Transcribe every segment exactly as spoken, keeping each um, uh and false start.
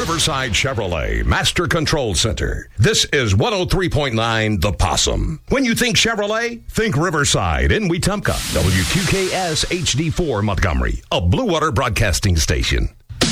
Riverside Chevrolet Master Control Center. This is one oh three point nine The Possum. When you think Chevrolet, think Riverside in Wetumpka. W Q K S H D four Montgomery, a Blue Water broadcasting station.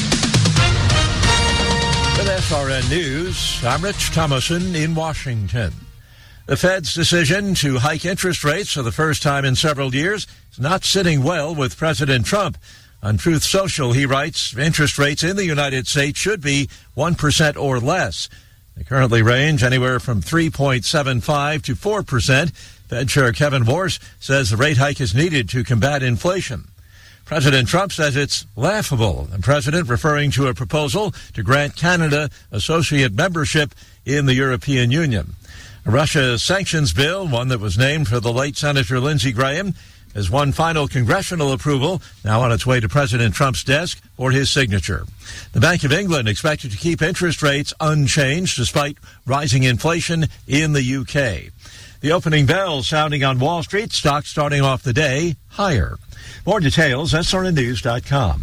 With S R N News, I'm Rich Thomason in Washington. The Fed's decision to hike interest rates for the first time in several years is not sitting well with President Trump. On Truth Social, he writes, interest rates in the United States should be one percent or less. They currently range anywhere from three point seven five to four percent. Fed Chair Kevin Warsh says the rate hike is needed to combat inflation. President Trump says it's laughable. The president referring to a proposal to grant Canada associate membership in the European Union. A Russia sanctions bill, one that was named for the late Senator Lindsey Graham, has won final congressional approval, now on its way to President Trump's desk for his signature. The Bank of England expected to keep interest rates unchanged despite rising inflation in the U K. The opening bell sounding on Wall Street, stocks starting off the day higher. More details, S R N news dot com.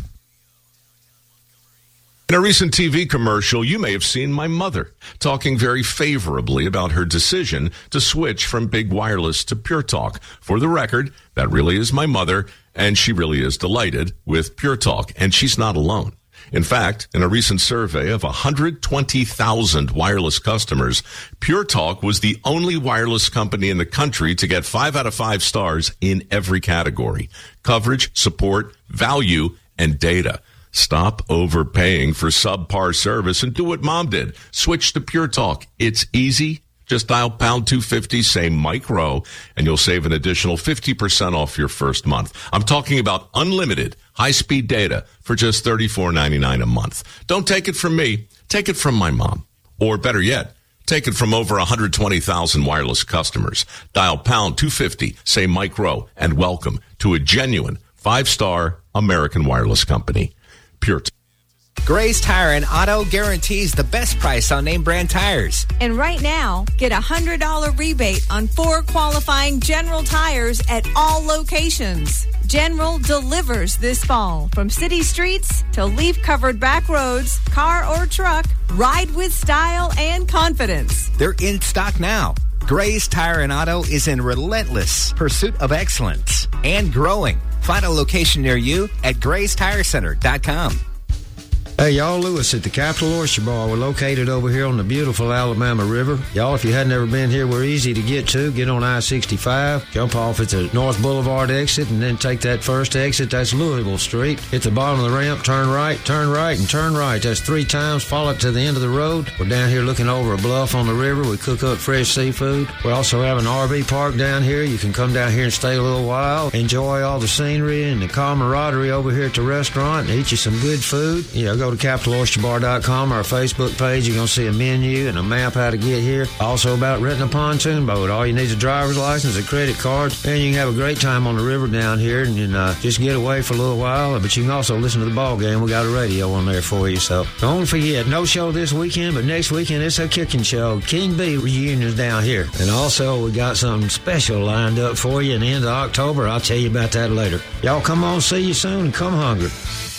In a recent T V commercial, you may have seen my mother talking very favorably about her decision to switch from Big Wireless to Pure Talk. For the record, that really is my mother, and she really is delighted with Pure Talk, and she's not alone. In fact, in a recent survey of one hundred twenty thousand wireless customers, Pure Talk was the only wireless company in the country to get five out of five stars in every category: coverage, support, value, and data. Stop overpaying for subpar service and do what Mom did. Switch to Pure Talk. It's easy. Just dial pound two fifty, say Mike Rowe, and you'll save an additional fifty percent off your first month. I'm talking about unlimited high-speed data for just thirty-four ninety-nine a month. Don't take it from me. Take it from my mom. Or better yet, take it from over one hundred twenty thousand wireless customers. Dial pound two fifty, say Mike Rowe, and welcome to a genuine five-star American wireless company. Pure Talk. Gray's Tire and Auto guarantees the best price on name brand tires. And right now, get a one hundred dollars rebate on four qualifying General tires at all locations. General delivers this fall. From city streets to leaf-covered back roads, car or truck, ride with style and confidence. They're in stock now. Gray's Tire and Auto is in relentless pursuit of excellence and growing. Find a location near you at grays tire center dot com. Hey, y'all, Lewis at the Capital Oyster Bar. We're located over here on the beautiful Alabama River. Y'all, if you hadn't ever been here, we're easy to get to. Get on I sixty-five, jump off at the North Boulevard exit, and then take that first exit. That's Louisville Street. Hit the bottom of the ramp, turn right, turn right, and turn right. That's three times. Follow it to the end of the road. We're down here looking over a bluff on the river. We cook up fresh seafood. We also have an R V park down here. You can come down here and stay a little while, enjoy all the scenery and the camaraderie over here at the restaurant, and eat you some good food. You know, go to capital oyster bar dot com, our Facebook page. You're going to see a menu and a map how to get here. Also about renting a pontoon boat. All you need is a driver's license, a credit card, and you can have a great time on the river down here and, and uh, just get away for a little while. But you can also listen to the ball game. We got a radio on there for you. So don't forget, no show this weekend, but next weekend it's a kicking show. King B reunions down here. And also we got something special lined up for you in the end of October. I'll tell you about that later. Y'all come on, see you soon, and come hungry.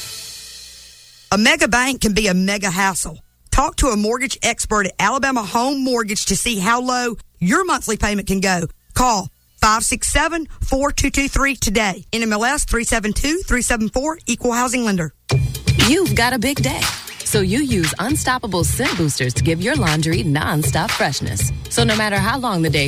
A mega bank can be a mega hassle. Talk to a mortgage expert at Alabama Home Mortgage to see how low your monthly payment can go. Call five six seven, four two two three today. N M L S three seven two three seven four, Equal Housing Lender. You've got a big day, so you use Unstoppable Scent Boosters to give your laundry nonstop freshness. So no matter how long the day